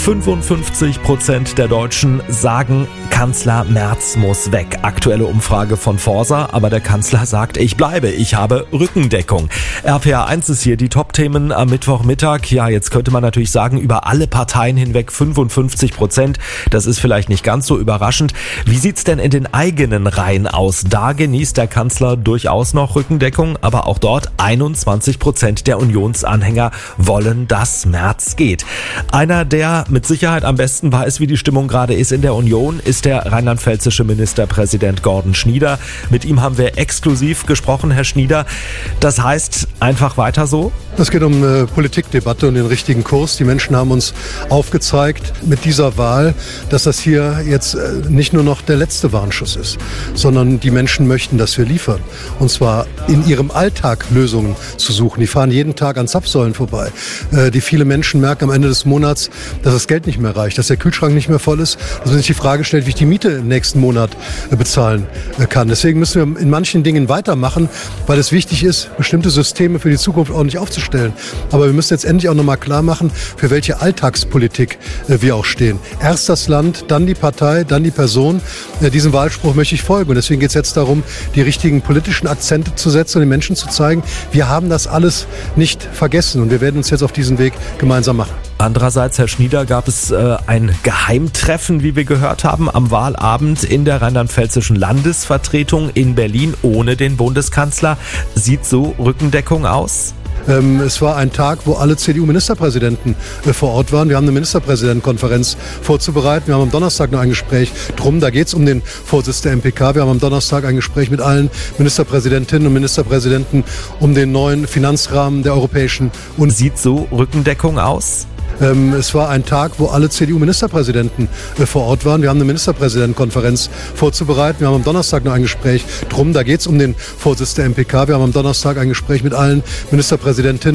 55% der Deutschen sagen, Kanzler Merz muss weg. Aktuelle Umfrage von Forsa, aber der Kanzler sagt, ich bleibe, ich habe Rückendeckung. RPA 1 ist hier die Top-Themen am Mittwochmittag. Ja, jetzt könnte man natürlich sagen, über alle Parteien hinweg 55%. Das ist vielleicht nicht ganz so überraschend. Wie sieht's denn in den eigenen Reihen aus? Da genießt der Kanzler durchaus noch Rückendeckung, aber auch dort 21% der Unionsanhänger wollen, dass Merz geht. Einer, der mit Sicherheit am besten weiß, wie die Stimmung gerade ist in der Union, ist der rheinland-pfälzische Ministerpräsident Gordon Schnieder. Mit ihm haben wir exklusiv gesprochen, Herr Schnieder. Das heißt, einfach weiter so? Es geht um eine Politikdebatte und den richtigen Kurs. Die Menschen haben uns aufgezeigt mit dieser Wahl, dass das hier jetzt nicht nur noch der letzte Warnschuss ist, sondern die Menschen möchten, dass wir liefern. Und zwar in ihrem Alltag Lösungen zu suchen. Die fahren jeden Tag an Zapfsäulen vorbei. Die viele Menschen merken am Ende des Monats, dass das Geld nicht mehr reicht, dass der Kühlschrank nicht mehr voll ist, dass man sich die Frage stellt, wie ich die Miete im nächsten Monat bezahlen kann. Deswegen müssen wir in manchen Dingen weitermachen, weil es wichtig ist, bestimmte Systeme für die Zukunft ordentlich aufzustellen. Aber wir müssen jetzt endlich auch nochmal klar machen, für welche Alltagspolitik wir auch stehen. Erst das Land, dann die Partei, dann die Person. Diesem Wahlspruch möchte ich folgen. Und deswegen geht es jetzt darum, die richtigen politischen Akzente zu setzen und den Menschen zu zeigen, wir haben das alles nicht vergessen. Und wir werden uns jetzt auf diesen Weg gemeinsam machen. Andererseits, Herr Schnieder, gab es ein Geheimtreffen, wie wir gehört haben, am Wahlabend in der rheinland-pfälzischen Landesvertretung in Berlin ohne den Bundeskanzler. Sieht so Rückendeckung aus? Es war ein Tag, wo alle CDU-Ministerpräsidenten vor Ort waren. Wir haben eine Ministerpräsidentenkonferenz vorzubereiten. Wir haben am Donnerstag noch ein Gespräch drum. Da geht es um den Vorsitz der MPK. Wir haben am Donnerstag ein Gespräch mit allen Ministerpräsidentinnen und Ministerpräsidenten um den neuen Finanzrahmen der Europäischen Union. Sieht so Rückendeckung aus? Es war ein Tag, wo alle CDU-Ministerpräsidenten vor Ort waren. Wir haben eine Ministerpräsidentenkonferenz vorzubereiten. Wir haben am Donnerstag noch ein Gespräch drum. Da geht es um den Vorsitz der MPK. Wir haben am Donnerstag ein Gespräch mit allen Ministerpräsidentinnen